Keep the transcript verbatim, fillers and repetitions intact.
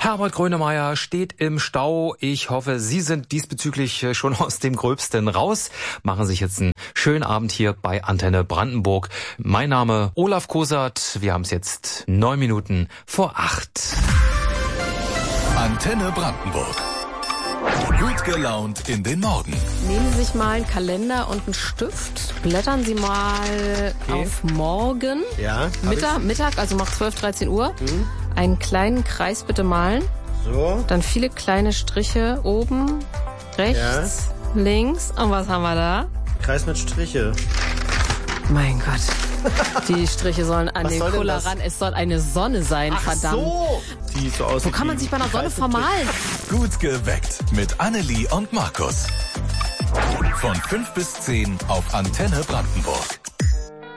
Herbert Grönemeyer steht im Stau. Ich hoffe, Sie sind diesbezüglich schon aus dem Gröbsten raus. Machen sich jetzt einen schönen Abend hier bei Antenne Brandenburg. Mein Name Olaf Kosert. Wir haben es jetzt neun Minuten vor acht. Antenne Brandenburg. Gut gelaunt in den Morgen. Nehmen Sie sich mal einen Kalender und einen Stift. Blättern Sie mal Okay. auf morgen. Ja. Mittag, Mittag, also macht zwölf, dreizehn Uhr. Mhm. Einen kleinen Kreis bitte malen. So. Dann viele kleine Striche oben, rechts, links. Und was haben wir da? Kreis mit Striche. Mein Gott. Die Striche sollen an Was den soll denn Kuller das? ran. Es soll eine Sonne sein, verdammt. so. Die so aussieht Wo kann man wie sich bei einer ein Sonne Kreis mit vermalen? Gut geweckt mit Annelie und Markus. Von fünf bis zehn auf Antenne Brandenburg.